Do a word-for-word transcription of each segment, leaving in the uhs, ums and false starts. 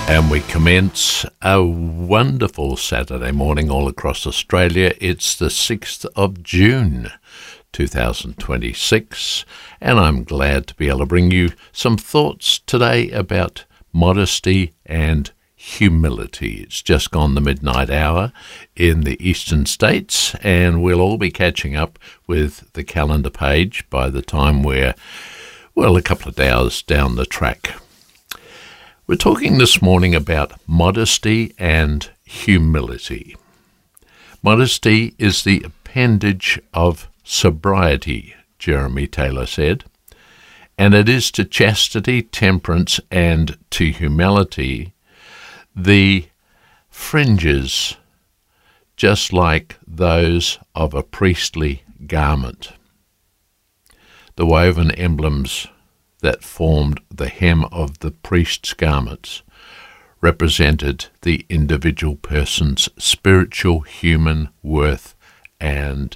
And we commence a wonderful Saturday morning all across Australia. It's the sixth of June, two thousand twenty-six, and I'm glad to be able to bring you some thoughts today about modesty and humility. It's just gone the midnight hour in the eastern states, and we'll all be catching up with the calendar page by the time we're, well, a couple of hours down the track. We're talking this morning about modesty and humility. Modesty is the appendage of sobriety, Jeremy Taylor said, and it is to chastity, temperance, and to humility the fringes, just like those of a priestly garment, the woven emblems that formed the hem of the priest's garments represented the individual person's spiritual human worth and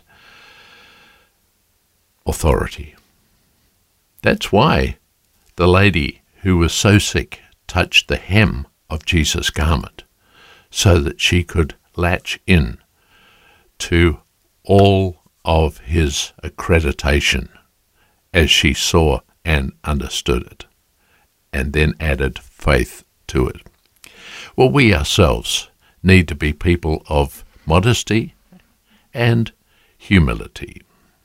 authority. That's why the lady who was so sick touched the hem of Jesus' garment so that she could latch in to all of his accreditation as she saw and understood it, and then added faith to it. Well, we ourselves need to be people of modesty and humility.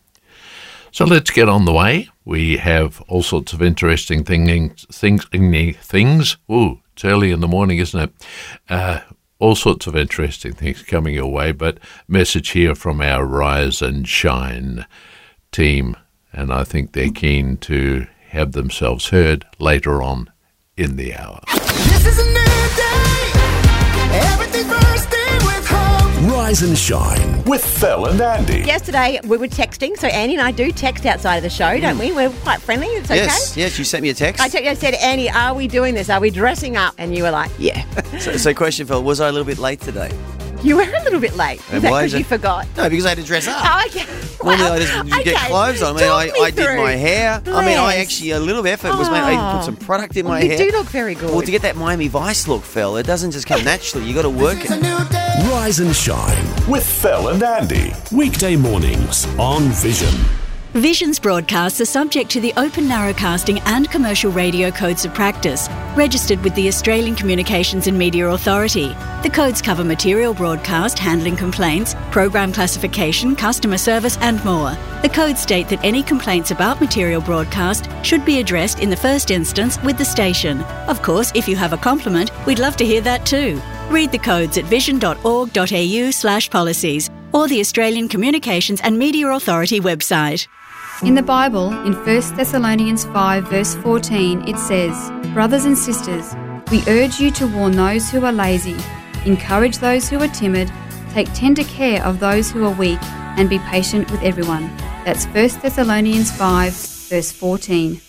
So let's get on the way. We have all sorts of interesting things, things, things. Ooh, it's early in the morning, isn't it? Uh, all sorts of interesting things coming your way, but message here from our Rise and Shine team, and I think they're keen to have themselves heard later on in the hour. This is a new day. Everything's bursting with hope. Rise and Shine with Phil and Andy. Yesterday we were texting, so Andy and I do text outside of the show, don't we? We're quite friendly. It's okay. Yes, yes. You sent me a text. I, te- I said, Andy, are we doing this? Are we dressing up? And you were like, yeah. so, so, question, Phil, was I a little bit late today? You were a little bit late. And Is that why because is you it- forgot? No, because I had to dress up. Oh, okay. Normally Well, I just you get okay. clothes on. I mean, Talk I, me I did through. my hair. I mean, I Bless. actually, a little effort was made. I even put some product in Well, my you hair. do look very good. Well, to get that Miami Vice look, Phil, it doesn't just come naturally. You got to work It's a it. new day. Rise and Shine with Phil and Andy. Weekday mornings on Vision. Vision's broadcasts are subject to the Open Narrowcasting and Commercial Radio Codes of Practice, registered with the Australian Communications and Media Authority. The codes cover material broadcast, handling complaints, program classification, customer service and more. The codes state that any complaints about material broadcast should be addressed in the first instance with the station. Of course, if you have a compliment, we'd love to hear that too. Read the codes at vision.org.au slash policies or the Australian Communications and Media Authority website. In the Bible, in First Thessalonians five verse fourteen, it says, "Brothers and sisters, we urge you to warn those who are lazy, encourage those who are timid, take tender care of those who are weak, and be patient with everyone." That's First Thessalonians five verse fourteen.